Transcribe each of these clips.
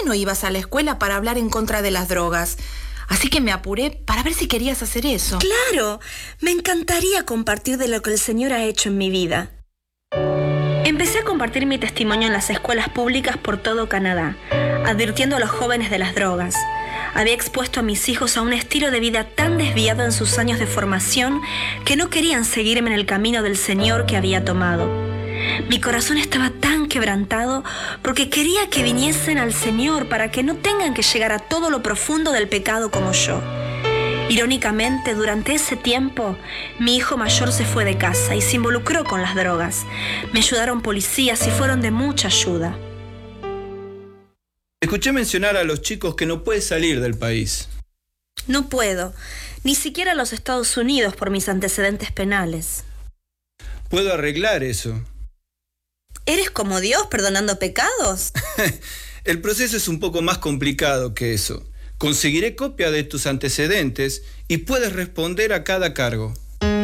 no ibas a la escuela para hablar en contra de las drogas. Así que me apuré para ver si querías hacer eso. Claro, me encantaría compartir de lo que el Señor ha hecho en mi vida. Empecé a compartir mi testimonio en las escuelas públicas por todo Canadá, advirtiendo a los jóvenes de las drogas. Había expuesto a mis hijos a un estilo de vida tan desviado en sus años de formación que no querían seguirme en el camino del Señor que había tomado. Mi corazón estaba tan quebrantado porque quería que viniesen al Señor para que no tengan que llegar a todo lo profundo del pecado como yo. Irónicamente, durante ese tiempo, mi hijo mayor se fue de casa y se involucró con las drogas. Me ayudaron policías y fueron de mucha ayuda. Escuché mencionar a los chicos que no puedes salir del país. No puedo, ni siquiera a los Estados Unidos por mis antecedentes penales. Puedo arreglar eso. ¿Eres como Dios perdonando pecados? El proceso es un poco más complicado que eso. Conseguiré copia de tus antecedentes y puedes responder a cada cargo.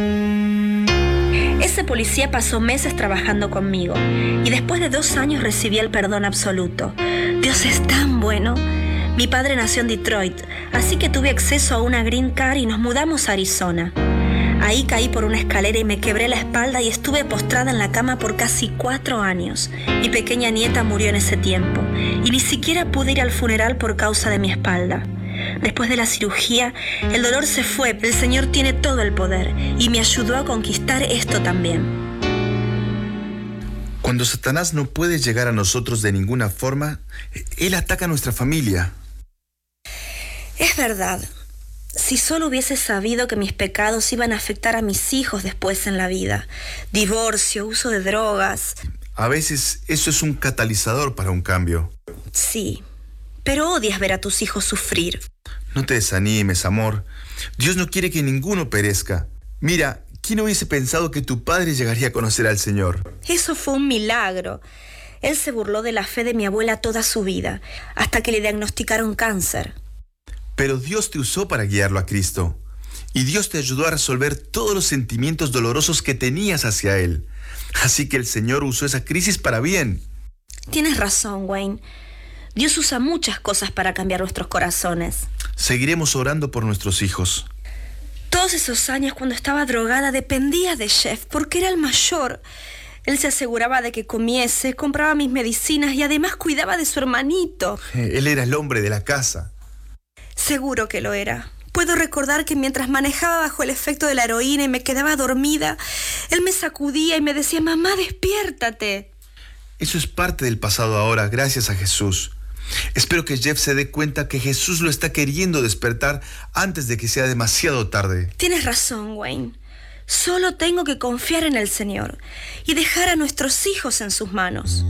Ese policía pasó meses trabajando conmigo y después de 2 años recibí el perdón absoluto. Dios es tan bueno. Mi padre nació en Detroit, así que tuve acceso a una green card y nos mudamos a Arizona. Ahí caí por una escalera y me quebré la espalda y estuve postrada en la cama por casi 4 años. Mi pequeña nieta murió en ese tiempo y ni siquiera pude ir al funeral por causa de mi espalda. Después de la cirugía, el dolor se fue. El Señor tiene todo el poder y me ayudó a conquistar esto también. Cuando Satanás no puede llegar a nosotros de ninguna forma, él ataca a nuestra familia. Es verdad. Si solo hubiese sabido que mis pecados iban a afectar a mis hijos después en la vida. Divorcio, uso de drogas. A veces eso es un catalizador para un cambio. Sí, pero odias ver a tus hijos sufrir. No te desanimes, amor. Dios no quiere que ninguno perezca. Mira, ¿quién hubiese pensado que tu padre llegaría a conocer al Señor? Eso fue un milagro. Él se burló de la fe de mi abuela toda su vida, hasta que le diagnosticaron cáncer. Pero Dios te usó para guiarlo a Cristo. Y Dios te ayudó a resolver todos los sentimientos dolorosos que tenías hacia Él. Así que el Señor usó esa crisis para bien. Tienes razón, Wayne. Dios usa muchas cosas para cambiar nuestros corazones. Seguiremos orando por nuestros hijos. Todos esos años cuando estaba drogada dependía de Jeff porque era el mayor. Él se aseguraba de que comiese, compraba mis medicinas y además cuidaba de su hermanito. Él era el hombre de la casa. Seguro que lo era. Puedo recordar que mientras manejaba bajo el efecto de la heroína y me quedaba dormida, él me sacudía y me decía: «Mamá, despiértate». Eso es parte del pasado ahora, gracias a Jesús. Espero que Jeff se dé cuenta que Jesús lo está queriendo despertar antes de que sea demasiado tarde. Tienes razón, Wayne. Solo tengo que confiar en el Señor y dejar a nuestros hijos en sus manos.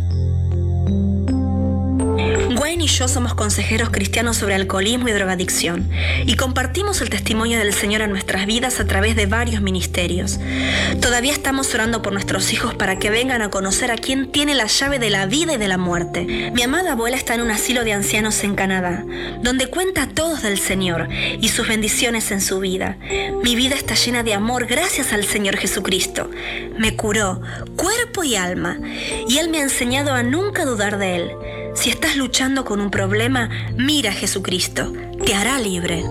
Wayne y yo somos consejeros cristianos sobre alcoholismo y drogadicción y compartimos el testimonio del Señor en nuestras vidas a través de varios ministerios. Todavía estamos orando por nuestros hijos para que vengan a conocer a quien tiene la llave de la vida y de la muerte. Mi amada abuela está en un asilo de ancianos en Canadá, donde cuenta a todos del Señor y sus bendiciones en su vida. Mi vida está llena de amor gracias al Señor Jesucristo. Me curó, cuerpo y alma, y Él me ha enseñado a nunca dudar de Él. Si estás luchando con un problema, mira a Jesucristo, te hará libre.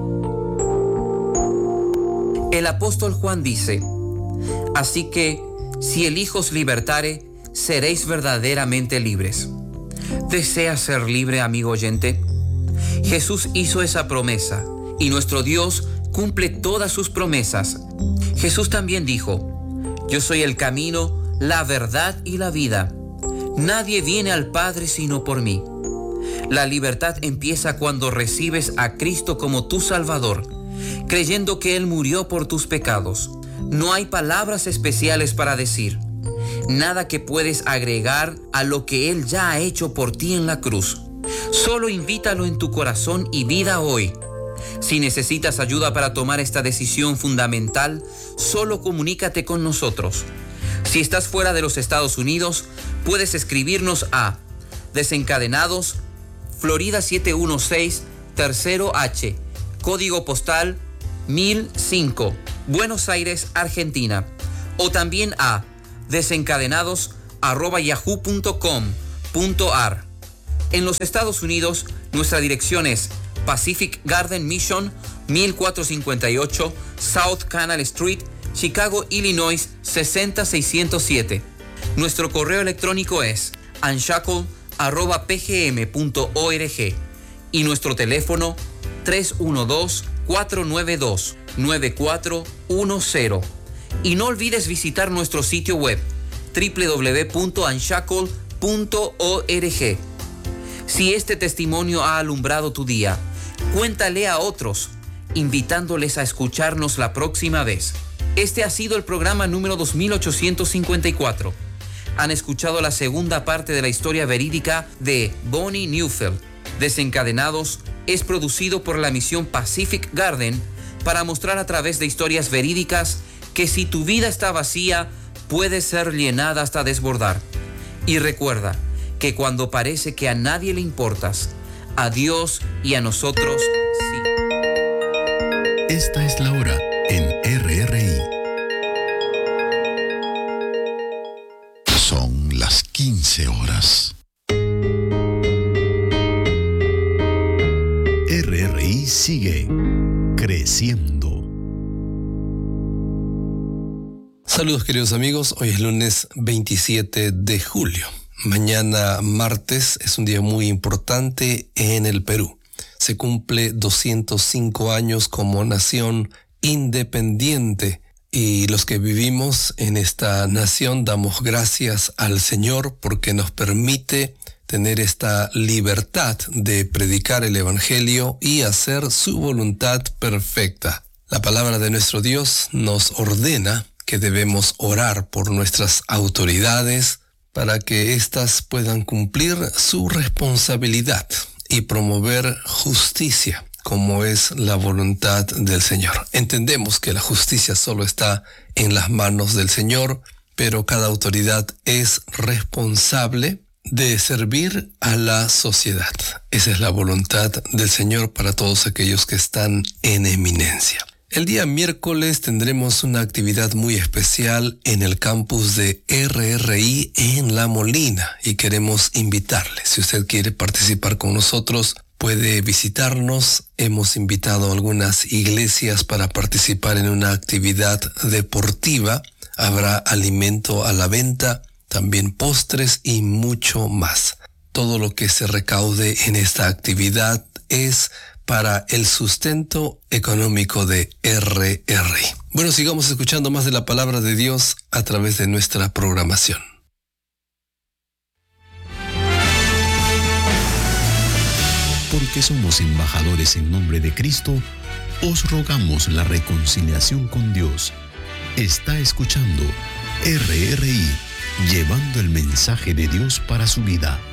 El apóstol Juan dice: así que, si el Hijo os libertare, seréis verdaderamente libres. ¿Deseas ser libre, amigo oyente? Jesús hizo esa promesa, y nuestro Dios cumple todas sus promesas. Jesús también dijo: yo soy el camino, la verdad y la vida. Nadie viene al Padre sino por mí. La libertad empieza cuando recibes a Cristo como tu Salvador, creyendo que Él murió por tus pecados. No hay palabras especiales para decir, nada que puedes agregar a lo que Él ya ha hecho por ti en la cruz. Solo invítalo en tu corazón y vida hoy. Si necesitas ayuda para tomar esta decisión fundamental, solo comunícate con nosotros. Si estás fuera de los Estados Unidos, puedes escribirnos a Desencadenados, Florida 716, Tercero H, código postal 1005, Buenos Aires, Argentina. O también a desencadenados@yahoo.com.ar. En los Estados Unidos, nuestra dirección es Pacific Garden Mission, 1458 South Canal Street, Chicago, Illinois, 60607. Nuestro correo electrónico es unshackle@pgm.org y nuestro teléfono 312-492-9410. Y no olvides visitar nuestro sitio web www.unshackle.org. Si este testimonio ha alumbrado tu día, cuéntale a otros, invitándoles a escucharnos la próxima vez. Este ha sido el programa número 2854. Han escuchado la segunda parte de la historia verídica de Bonnie Neufeld. Desencadenados es producido por la misión Pacific Garden para mostrar a través de historias verídicas que si tu vida está vacía, puede ser llenada hasta desbordar. Y recuerda que cuando parece que a nadie le importas, a Dios y a nosotros sí. Esta es la hora en RRI. Son las 15 horas. RRI sigue creciendo. Saludos queridos amigos, hoy es lunes 27 de julio. Mañana martes es un día muy importante en el Perú. Se cumple 205 años como nación independiente y los que vivimos en esta nación damos gracias al Señor porque nos permite tener esta libertad de predicar el Evangelio y hacer su voluntad perfecta. La palabra de nuestro Dios nos ordena que debemos orar por nuestras autoridades para que éstas puedan cumplir su responsabilidad y promover justicia, como es la voluntad del Señor. Entendemos que la justicia solo está en las manos del Señor, pero cada autoridad es responsable de servir a la sociedad. Esa es la voluntad del Señor para todos aquellos que están en eminencia. El día miércoles tendremos una actividad muy especial en el campus de RRI en La Molina y queremos invitarle. Si usted quiere participar con nosotros, puede visitarnos. Hemos invitado a algunas iglesias para participar en una actividad deportiva. Habrá alimento a la venta, también postres y mucho más. Todo lo que se recaude en esta actividad es para el sustento económico de RRI. Bueno, sigamos escuchando más de la palabra de Dios a través de nuestra programación. Porque somos embajadores en nombre de Cristo, os rogamos la reconciliación con Dios. Está escuchando RRI, llevando el mensaje de Dios para su vida.